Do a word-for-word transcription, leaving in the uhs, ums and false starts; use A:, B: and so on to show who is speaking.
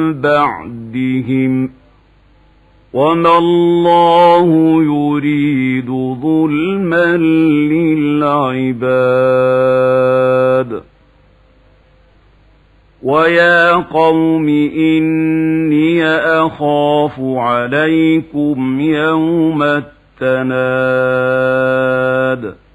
A: بعدهم وما الله يريد ظلما للعباد ويا قوم إني أخاف عليكم يوم التناد